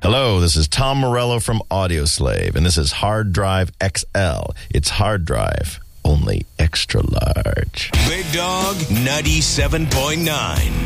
Hello, this is Tom Morello from Audioslave, and this is Hard Drive XL. It's hard drive, only extra large. Big Dog 97.9.